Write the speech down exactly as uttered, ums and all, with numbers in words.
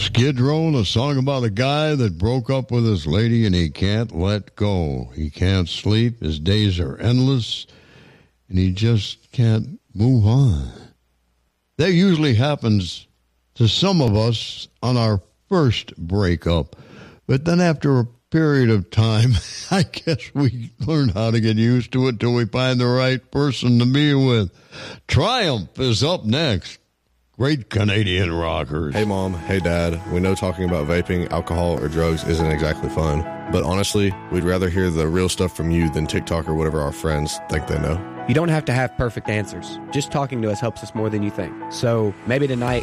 Skid Row, a song about a guy that broke up with his lady and he can't let go. He can't sleep. His days are endless, and he just can't move on. That usually happens to some of us on our first breakup. But then after a period of time, I guess we learn how to get used to it till we find the right person to be with. Triumph is up next. Great Canadian rockers. Hey, Mom. Hey, Dad. We know talking about vaping, alcohol, or drugs isn't exactly fun. But honestly, we'd rather hear the real stuff from you than TikTok or whatever our friends think they know. You don't have to have perfect answers. Just talking to us helps us more than you think. So maybe tonight